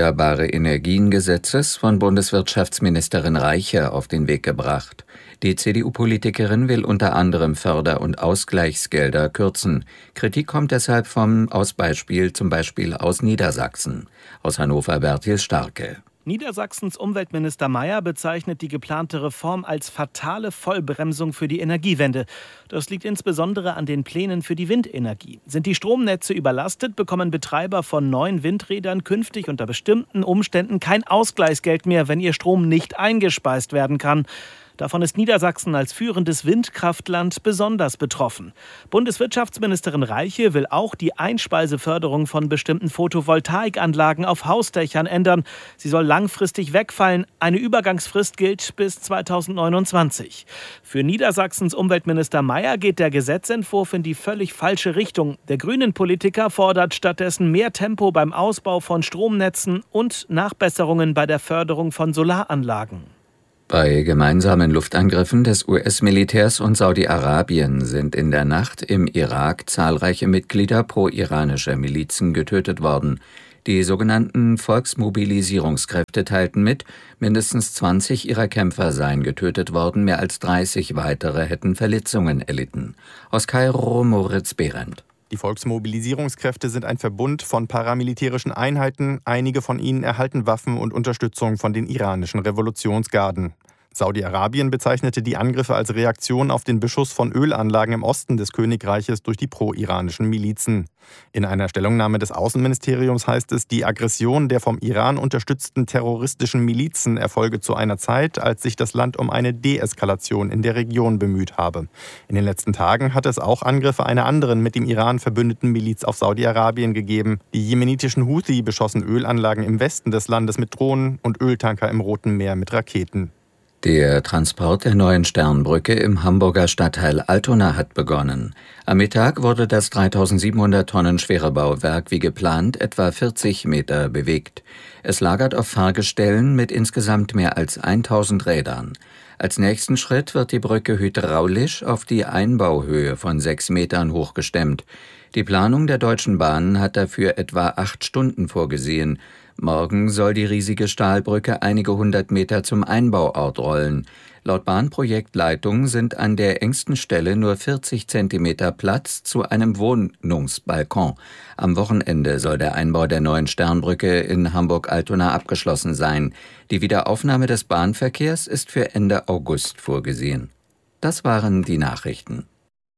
Erneuerbare-Energien-Gesetzes von Bundeswirtschaftsministerin Reiche auf den Weg gebracht. Die C D U-Politikerin will unter anderem Förder- und Ausgleichsgelder kürzen. Kritik kommt deshalb vom Ausbeispiel zum Beispiel aus Niedersachsen. Aus Hannover Bertil Starke. Niedersachsens Umweltminister Mayer bezeichnet die geplante Reform als fatale Vollbremsung für die Energiewende. Das liegt insbesondere an den Plänen für die Windenergie. Sind die Stromnetze überlastet, bekommen Betreiber von neuen Windrädern künftig unter bestimmten Umständen kein Ausgleichsgeld mehr, wenn ihr Strom nicht eingespeist werden kann. Davon ist Niedersachsen als führendes Windkraftland besonders betroffen. Bundeswirtschaftsministerin Reiche will auch die Einspeiseförderung von bestimmten Photovoltaikanlagen auf Hausdächern ändern. Sie soll langfristig wegfallen. Eine Übergangsfrist gilt bis zweitausendneunundzwanzig. Für Niedersachsens Umweltminister Mayer geht der Gesetzentwurf in die völlig falsche Richtung. Der Grünen-Politiker fordert stattdessen mehr Tempo beim Ausbau von Stromnetzen und Nachbesserungen bei der Förderung von Solaranlagen. Bei gemeinsamen Luftangriffen des U S-Militärs und Saudi-Arabien sind in der Nacht im Irak zahlreiche Mitglieder pro-iranischer Milizen getötet worden. Die sogenannten Volksmobilisierungskräfte teilten mit, mindestens zwanzig ihrer Kämpfer seien getötet worden, mehr als dreißig weitere hätten Verletzungen erlitten. Aus Kairo Moritz Behrendt. Die Volksmobilisierungskräfte sind ein Verbund von paramilitärischen Einheiten. Einige von ihnen erhalten Waffen und Unterstützung von den iranischen Revolutionsgarden. Saudi-Arabien bezeichnete die Angriffe als Reaktion auf den Beschuss von Ölanlagen im Osten des Königreiches durch die pro-iranischen Milizen. In einer Stellungnahme des Außenministeriums heißt es, die Aggression der vom Iran unterstützten terroristischen Milizen erfolge zu einer Zeit, als sich das Land um eine Deeskalation in der Region bemüht habe. In den letzten Tagen hat es auch Angriffe einer anderen mit dem Iran verbündeten Miliz auf Saudi-Arabien gegeben. Die jemenitischen Houthi beschossen Ölanlagen im Westen des Landes mit Drohnen und Öltanker im Roten Meer mit Raketen. Der Transport der neuen Sternbrücke im Hamburger Stadtteil Altona hat begonnen. Am Mittag wurde das dreitausendsiebenhundert Tonnen schwere Bauwerk wie geplant etwa vierzig Meter bewegt. Es lagert auf Fahrgestellen mit insgesamt mehr als tausend Rädern. Als nächsten Schritt wird die Brücke hydraulisch auf die Einbauhöhe von sechs Metern hochgestemmt. Die Planung der Deutschen Bahn hat dafür etwa acht Stunden vorgesehen. Morgen soll die riesige Stahlbrücke einige hundert Meter zum Einbauort rollen. Laut Bahnprojektleitung sind an der engsten Stelle nur vierzig Zentimeter Platz zu einem Wohnungsbalkon. Am Wochenende soll der Einbau der neuen Sternbrücke in Hamburg-Altona abgeschlossen sein. Die Wiederaufnahme des Bahnverkehrs ist für Ende August vorgesehen. Das waren die Nachrichten.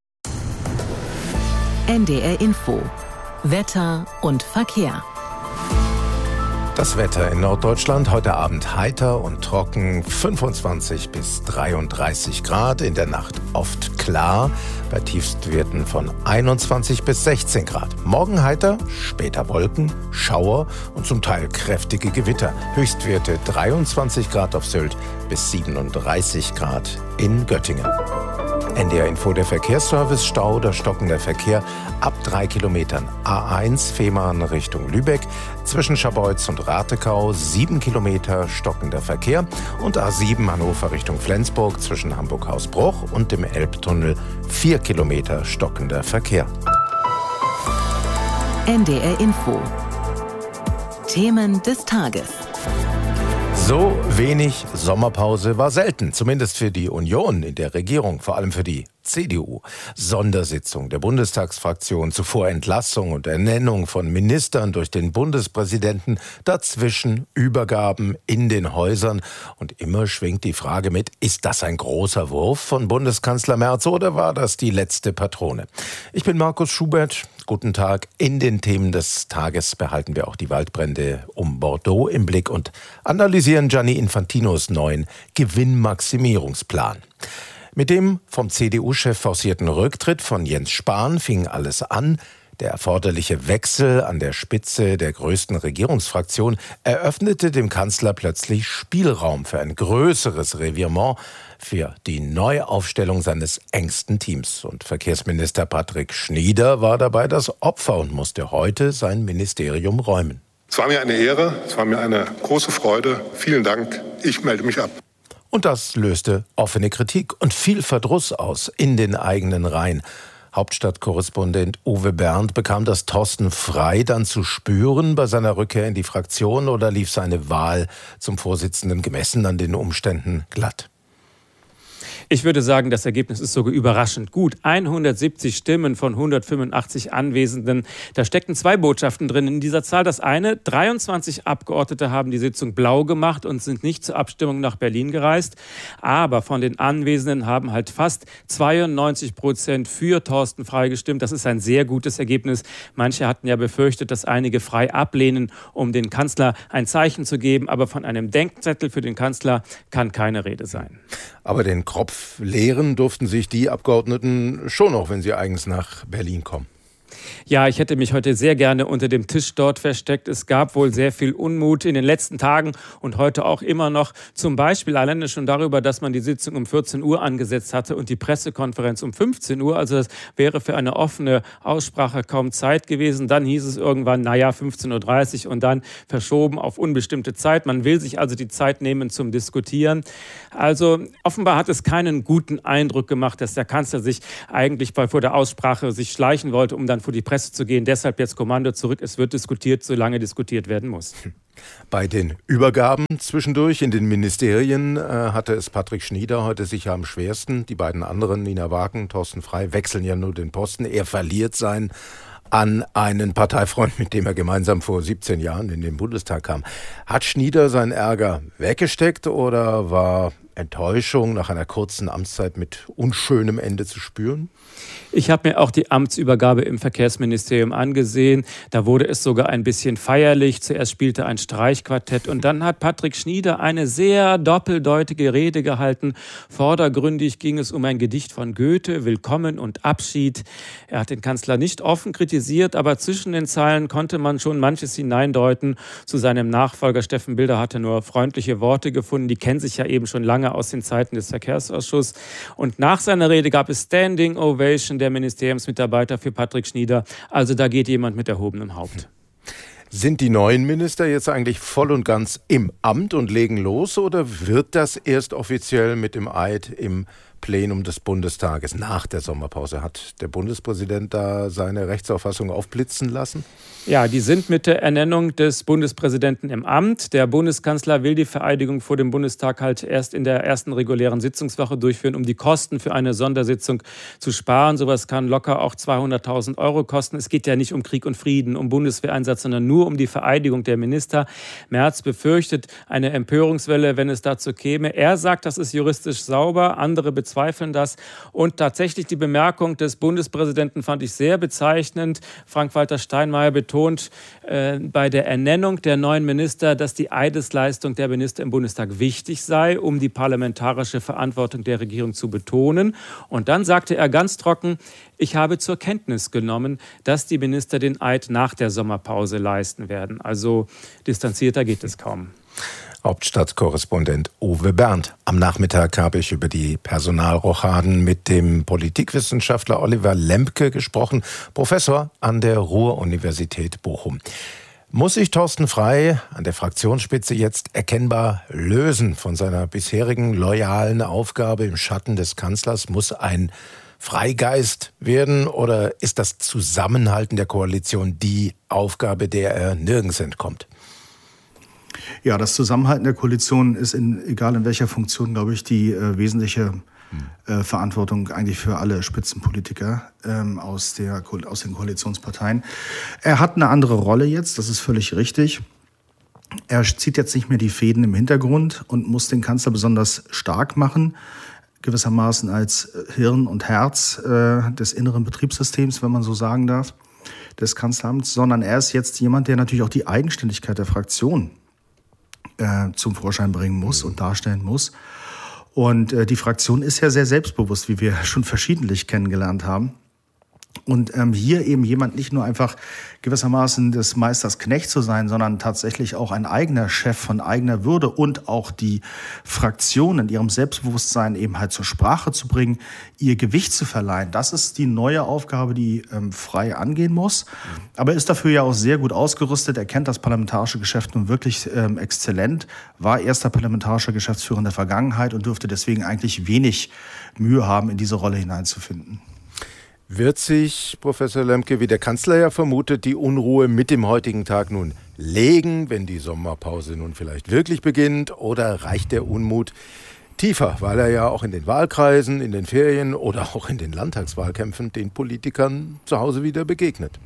N D R Info. Wetter und Verkehr. Das Wetter in Norddeutschland heute Abend heiter und trocken, fünfundzwanzig bis dreiunddreißig Grad, in der Nacht oft klar, bei Tiefstwerten von einundzwanzig bis sechzehn Grad. Morgen heiter, später Wolken, Schauer und zum Teil kräftige Gewitter. Höchstwerte dreiundzwanzig Grad auf Sylt bis siebenunddreißig Grad in Göttingen. N D R Info, der Verkehrsservice, Stau oder stockender Verkehr ab drei Kilometern. A eins Fehmarn Richtung Lübeck, zwischen Scharbeutz und Ratekau sieben Kilometer stockender Verkehr und A sieben Hannover Richtung Flensburg zwischen Hamburg-Hausbruch und dem Elbtunnel vier Kilometer stockender Verkehr. N D R Info. Themen des Tages. So wenig Sommerpause war selten, zumindest für die Union in der Regierung, vor allem für die C D U. Sondersitzung der Bundestagsfraktion, zuvor Entlassung und Ernennung von Ministern durch den Bundespräsidenten, dazwischen Übergaben in den Häusern. Und immer schwingt die Frage mit, ist das ein großer Wurf von Bundeskanzler Merz oder war das die letzte Patrone? Ich bin Markus Schubert. Guten Tag. In den Themen des Tages behalten wir auch die Waldbrände um Bordeaux im Blick und analysieren Gianni Infantinos neuen Gewinnmaximierungsplan. Mit dem vom C D U-Chef forcierten Rücktritt von Jens Spahn fing alles an. Der erforderliche Wechsel an der Spitze der größten Regierungsfraktion eröffnete dem Kanzler plötzlich Spielraum für ein größeres Revirement, für die Neuaufstellung seines engsten Teams. Und Verkehrsminister Patrick Schnieder war dabei das Opfer und musste heute sein Ministerium räumen. Es war mir eine Ehre, es war mir eine große Freude. Vielen Dank, ich melde mich ab. Und das löste offene Kritik und viel Verdruss aus in den eigenen Reihen. Hauptstadtkorrespondent Uwe Bernd bekam das Thorsten Frey dann zu spüren bei seiner Rückkehr in die Fraktion oder lief seine Wahl zum Vorsitzenden gemessen an den Umständen glatt? Ich würde sagen, das Ergebnis ist sogar überraschend gut. hundertsiebzig Stimmen von hundertfünfundachtzig Anwesenden. Da steckten zwei Botschaften drin in dieser Zahl. Das eine, dreiundzwanzig Abgeordnete haben die Sitzung blau gemacht und sind nicht zur Abstimmung nach Berlin gereist. Aber von den Anwesenden haben halt fast zweiundneunzig Prozent für Thorsten Frey gestimmt. Das ist ein sehr gutes Ergebnis. Manche hatten ja befürchtet, dass einige Frey ablehnen, um den Kanzler ein Zeichen zu geben. Aber von einem Denkzettel für den Kanzler kann keine Rede sein. Aber den Kropf leeren durften sich die Abgeordneten schon noch, wenn sie eigens nach Berlin kommen. Ja, ich hätte mich heute sehr gerne unter dem Tisch dort versteckt. Es gab wohl sehr viel Unmut in den letzten Tagen und heute auch immer noch. Zum Beispiel alleine schon darüber, dass man die Sitzung um vierzehn Uhr angesetzt hatte und die Pressekonferenz um fünfzehn Uhr. Also das wäre für eine offene Aussprache kaum Zeit gewesen. Dann hieß es irgendwann, naja, fünfzehn Uhr dreißig und dann verschoben auf unbestimmte Zeit. Man will sich also die Zeit nehmen zum Diskutieren. Also offenbar hat es keinen guten Eindruck gemacht, dass der Kanzler sich eigentlich bei, vor der Aussprache sich schleichen wollte, um dann vor die Presse zu gehen. Deshalb jetzt Kommando zurück. Es wird diskutiert, solange diskutiert werden muss. Bei den Übergaben zwischendurch in den Ministerien äh, hatte es Patrick Schnieder heute sicher am schwersten. Die beiden anderen, Nina Wagen, Thorsten Frey, wechseln ja nur den Posten. Er verliert seinen an einen Parteifreund, mit dem er gemeinsam vor siebzehn Jahren in den Bundestag kam. Hat Schnieder seinen Ärger weggesteckt oder war Enttäuschung nach einer kurzen Amtszeit mit unschönem Ende zu spüren? Ich habe mir auch die Amtsübergabe im Verkehrsministerium angesehen. Da wurde es sogar ein bisschen feierlich. Zuerst spielte ein Streichquartett und dann hat Patrick Schnieder eine sehr doppeldeutige Rede gehalten. Vordergründig ging es um ein Gedicht von Goethe, Willkommen und Abschied. Er hat den Kanzler nicht offen kritisiert, aber zwischen den Zeilen konnte man schon manches hineindeuten. Zu seinem Nachfolger Steffen Bilder hatte nur freundliche Worte gefunden. Die kennen sich ja eben schon lange aus den Zeiten des Verkehrsausschusses. Und nach seiner Rede gab es Standing Ovation der Ministeriumsmitarbeiter für Patrick Schnieder. Also da geht jemand mit erhobenem Haupt. Sind die neuen Minister jetzt eigentlich voll und ganz im Amt und legen los oder wird das erst offiziell mit dem Eid im Plenum des Bundestages nach der Sommerpause? Hat der Bundespräsident da seine Rechtsauffassung aufblitzen lassen? Ja, die sind mit der Ernennung des Bundespräsidenten im Amt. Der Bundeskanzler will die Vereidigung vor dem Bundestag halt erst in der ersten regulären Sitzungswoche durchführen, um die Kosten für eine Sondersitzung zu sparen. Sowas kann locker auch zweihunderttausend Euro kosten. Es geht ja nicht um Krieg und Frieden, um Bundeswehreinsatz, sondern nur um die Vereidigung der Minister. Merz befürchtet eine Empörungswelle, wenn es dazu käme. Er sagt, das ist juristisch sauber, andere bezweifeln das. Und tatsächlich die Bemerkung des Bundespräsidenten fand ich sehr bezeichnend. Frank-Walter Steinmeier betont äh, bei der Ernennung der neuen Minister, dass die Eidesleistung der Minister im Bundestag wichtig sei, um die parlamentarische Verantwortung der Regierung zu betonen. Und dann sagte er ganz trocken, ich habe zur Kenntnis genommen, dass die Minister den Eid nach der Sommerpause leisten werden. Also distanzierter geht es kaum. Hauptstadtkorrespondent Uwe Bernd. Am Nachmittag habe ich über die Personalrochaden mit dem Politikwissenschaftler Oliver Lembke gesprochen, Professor an der Ruhr-Universität Bochum. Muss sich Thorsten Frey an der Fraktionsspitze jetzt erkennbar lösen von seiner bisherigen loyalen Aufgabe im Schatten des Kanzlers? Muss ein Freigeist werden oder ist das Zusammenhalten der Koalition die Aufgabe, der er nirgends entkommt? Ja, das Zusammenhalten der Koalition ist, in, egal in welcher Funktion, glaube ich, die äh, wesentliche äh, Verantwortung eigentlich für alle Spitzenpolitiker ähm, aus, der, aus den Koalitionsparteien. Er hat eine andere Rolle jetzt, das ist völlig richtig. Er zieht jetzt nicht mehr die Fäden im Hintergrund und muss den Kanzler besonders stark machen, gewissermaßen als Hirn und Herz äh, des inneren Betriebssystems, wenn man so sagen darf, des Kanzleramts, sondern er ist jetzt jemand, der natürlich auch die Eigenständigkeit der Fraktion äh, zum Vorschein bringen muss und darstellen muss. Und äh, die Fraktion ist ja sehr selbstbewusst, wie wir schon verschiedentlich kennengelernt haben. Und ähm, hier eben jemand nicht nur einfach gewissermaßen des Meisters Knecht zu sein, sondern tatsächlich auch ein eigener Chef von eigener Würde und auch die Fraktion in ihrem Selbstbewusstsein eben halt zur Sprache zu bringen, ihr Gewicht zu verleihen. Das ist die neue Aufgabe, die ähm, Frey angehen muss. Aber er ist dafür ja auch sehr gut ausgerüstet. Er kennt das parlamentarische Geschäft nun wirklich ähm, exzellent, war erster parlamentarischer Geschäftsführer in der Vergangenheit und dürfte deswegen eigentlich wenig Mühe haben, in diese Rolle hineinzufinden. Wird sich, Professor Lembke, wie der Kanzler ja vermutet, die Unruhe mit dem heutigen Tag nun legen, wenn die Sommerpause nun vielleicht wirklich beginnt? Oder reicht der Unmut tiefer, weil er ja auch in den Wahlkreisen, in den Ferien oder auch in den Landtagswahlkämpfen den Politikern zu Hause wieder begegnet?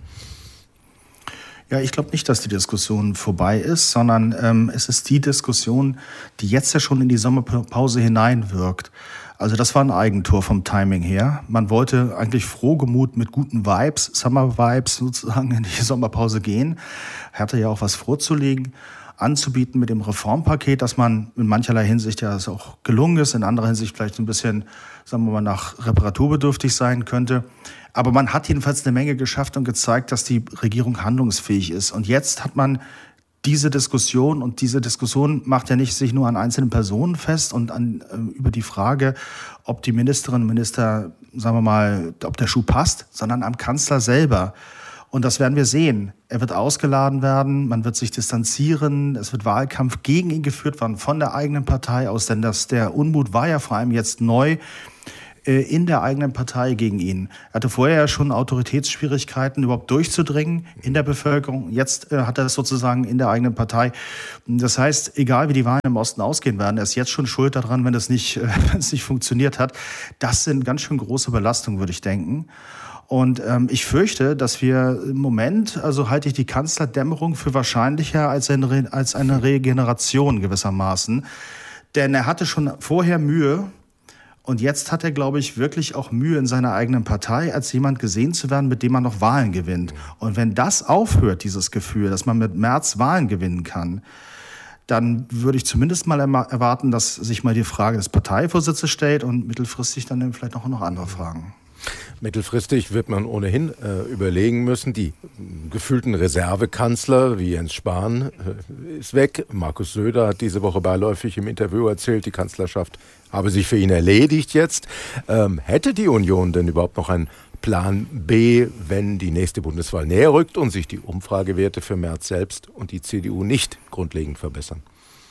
Ja, ich glaube nicht, dass die Diskussion vorbei ist, sondern ähm, es ist die Diskussion, die jetzt ja schon in die Sommerpause hineinwirkt. Also das war ein Eigentor vom Timing her. Man wollte eigentlich frohgemut mit guten Vibes, Summer-Vibes sozusagen in die Sommerpause gehen. Er hatte ja auch was vorzulegen, anzubieten mit dem Reformpaket, dass man in mancherlei Hinsicht ja es auch gelungen ist, in anderer Hinsicht vielleicht ein bisschen, sagen wir mal, nach reparaturbedürftig sein könnte. Aber man hat jedenfalls eine Menge geschafft und gezeigt, dass die Regierung handlungsfähig ist. Und jetzt hat man diese Diskussion, und diese Diskussion macht ja nicht sich nur an einzelnen Personen fest und an, äh, über die Frage, ob die Ministerinnen und Minister, sagen wir mal, ob der Schuh passt, sondern am Kanzler selber. Und das werden wir sehen. Er wird ausgeladen werden, man wird sich distanzieren, es wird Wahlkampf gegen ihn geführt werden von der eigenen Partei aus, denn das, der Unmut war ja vor allem jetzt neu in der eigenen Partei gegen ihn. Er hatte vorher ja schon Autoritätsschwierigkeiten, überhaupt durchzudringen in der Bevölkerung. Jetzt äh, hat er es sozusagen in der eigenen Partei. Das heißt, egal wie die Wahlen im Osten ausgehen werden, er ist jetzt schon schuld daran, wenn das nicht, äh, wenn es nicht funktioniert hat. Das sind ganz schön große Belastungen, würde ich denken. Und ähm, ich fürchte, dass wir im Moment, also halte ich die Kanzlerdämmerung für wahrscheinlicher als eine, Re- als eine Regeneration gewissermaßen. Denn er hatte schon vorher Mühe. Und jetzt hat er, glaube ich, wirklich auch Mühe in seiner eigenen Partei, als jemand gesehen zu werden, mit dem man noch Wahlen gewinnt. Und wenn das aufhört, dieses Gefühl, dass man mit Merz Wahlen gewinnen kann, dann würde ich zumindest mal erwarten, dass sich mal die Frage des Parteivorsitzes stellt und mittelfristig dann vielleicht auch noch andere Fragen. Mittelfristig wird man ohnehin äh, überlegen müssen, die gefühlten Reservekanzler wie Jens Spahn äh, ist weg. Markus Söder hat diese Woche beiläufig im Interview erzählt, die Kanzlerschaft habe sich für ihn erledigt jetzt. Ähm, hätte die Union denn überhaupt noch einen Plan B, wenn die nächste Bundeswahl näher rückt und sich die Umfragewerte für Merz selbst und die C D U nicht grundlegend verbessern?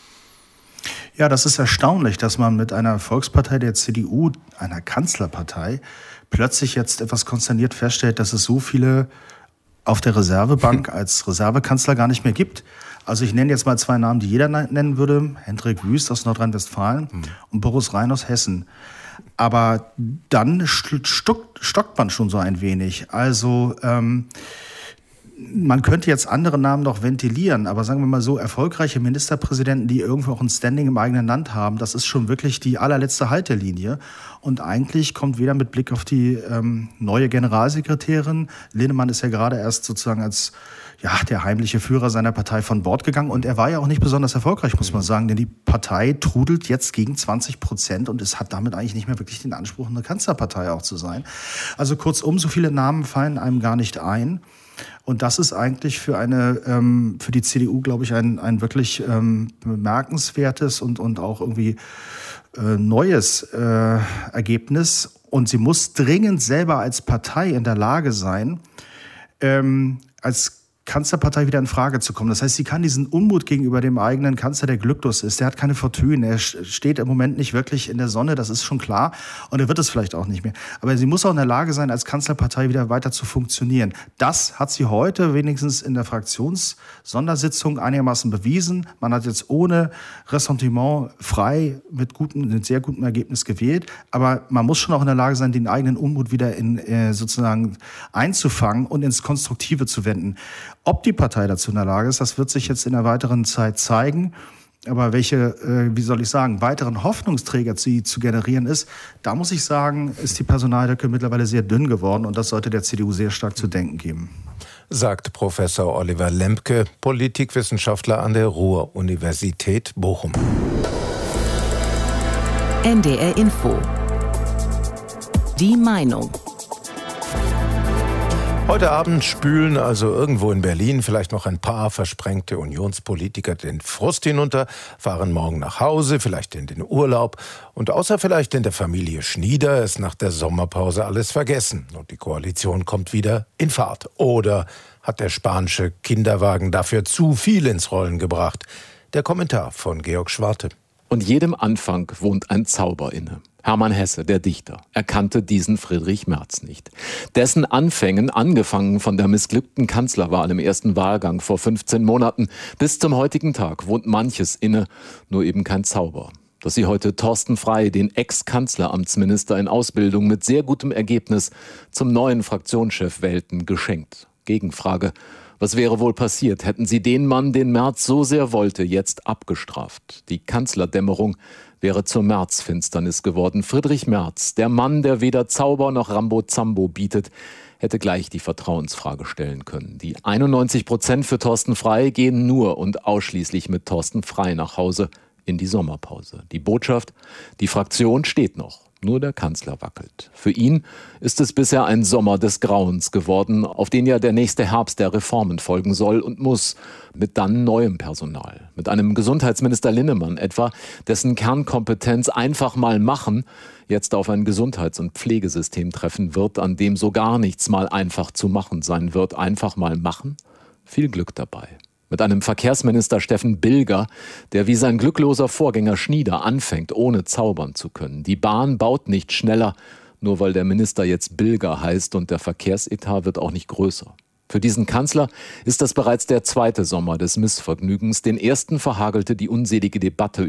Ja, das ist erstaunlich, dass man mit einer Volkspartei der C D U, einer Kanzlerpartei, plötzlich jetzt etwas konsterniert feststellt, dass es so viele auf der Reservebank als Reservekanzler gar nicht mehr gibt. Also ich nenne jetzt mal zwei Namen, die jeder nennen würde. Hendrik Wüst aus Nordrhein-Westfalen mhm. und Boris Rhein aus Hessen. Aber dann stockt, stockt man schon so ein wenig. Also ähm, man könnte jetzt andere Namen noch ventilieren, aber sagen wir mal so, erfolgreiche Ministerpräsidenten, die irgendwo auch ein Standing im eigenen Land haben, das ist schon wirklich die allerletzte Haltelinie. Und eigentlich kommt weder mit Blick auf die ähm, neue Generalsekretärin, Linnemann ist ja gerade erst sozusagen als ja, der heimliche Führer seiner Partei von Bord gegangen. Und er war ja auch nicht besonders erfolgreich, muss man sagen, denn die Partei trudelt jetzt gegen zwanzig Prozent und es hat damit eigentlich nicht mehr wirklich den Anspruch, eine Kanzlerpartei auch zu sein. Also kurzum, so viele Namen fallen einem gar nicht ein. Und das ist eigentlich für eine, ähm, für die C D U, glaube ich, ein, ein wirklich ähm, bemerkenswertes und, und auch irgendwie äh, neues äh, Ergebnis. Und sie muss dringend selber als Partei in der Lage sein, ähm, als Kanzlerpartei wieder in Frage zu kommen. Das heißt, sie kann diesen Unmut gegenüber dem eigenen Kanzler, der glücklos ist, der hat keine Fortune, er steht im Moment nicht wirklich in der Sonne, das ist schon klar und er wird es vielleicht auch nicht mehr. Aber sie muss auch in der Lage sein, als Kanzlerpartei wieder weiter zu funktionieren. Das hat sie heute wenigstens in der Fraktionssondersitzung einigermaßen bewiesen. Man hat jetzt ohne Ressentiment frei mit gutem, mit sehr gutem Ergebnis gewählt, aber man muss schon auch in der Lage sein, den eigenen Unmut wieder in, äh, sozusagen einzufangen und ins Konstruktive zu wenden. Ob die Partei dazu in der Lage ist, das wird sich jetzt in der weiteren Zeit zeigen. Aber welche, äh, wie soll ich sagen, weiteren Hoffnungsträger zu, zu generieren ist, da muss ich sagen, ist die Personaldecke mittlerweile sehr dünn geworden und das sollte der C D U sehr stark zu denken geben. Sagt Professor Oliver Lembke, Politikwissenschaftler an der Ruhr-Universität Bochum. N D R Info. Die Meinung. Heute Abend spülen also irgendwo in Berlin vielleicht noch ein paar versprengte Unionspolitiker den Frust hinunter, fahren morgen nach Hause, vielleicht in den Urlaub und außer vielleicht in der Familie Schnieder ist nach der Sommerpause alles vergessen und die Koalition kommt wieder in Fahrt. Oder hat der spanische Kinderwagen dafür zu viel ins Rollen gebracht? Der Kommentar von Georg Schwarte. Und jedem Anfang wohnt ein Zauber inne. Hermann Hesse, der Dichter, erkannte diesen Friedrich Merz nicht. Dessen Anfängen, angefangen von der missglückten Kanzlerwahl im ersten Wahlgang vor fünfzehn Monaten, bis zum heutigen Tag wohnt manches inne, nur eben kein Zauber. Dass sie heute Thorsten Frey, den Ex-Kanzleramtsminister in Ausbildung mit sehr gutem Ergebnis, zum neuen Fraktionschef wählten, geschenkt. Gegenfrage: Was wäre wohl passiert, hätten sie den Mann, den Merz so sehr wollte, jetzt abgestraft? Die Kanzlerdämmerung wäre zur Märzfinsternis geworden. Friedrich Merz, der Mann, der weder Zauber noch Rambo-Zambo bietet, hätte gleich die Vertrauensfrage stellen können. Die einundneunzig Prozent für Thorsten Frey gehen nur und ausschließlich mit Thorsten Frey nach Hause in die Sommerpause. Die Botschaft: Die Fraktion steht noch. Nur der Kanzler wackelt. Für ihn ist es bisher ein Sommer des Grauens geworden, auf den ja der nächste Herbst der Reformen folgen soll und muss, mit dann neuem Personal. Mit einem Gesundheitsminister Linnemann etwa, dessen Kernkompetenz einfach mal machen jetzt auf ein Gesundheits- und Pflegesystem treffen wird, an dem so gar nichts mal einfach zu machen sein wird. Einfach mal machen? Viel Glück dabei. Mit einem Verkehrsminister Steffen Bilger, der wie sein glückloser Vorgänger Schnieder anfängt, ohne zaubern zu können. Die Bahn baut nicht schneller, nur weil der Minister jetzt Bilger heißt, und der Verkehrsetat wird auch nicht größer. Für diesen Kanzler ist das bereits der zweite Sommer des Missvergnügens. Den ersten verhagelte die unselige Debatte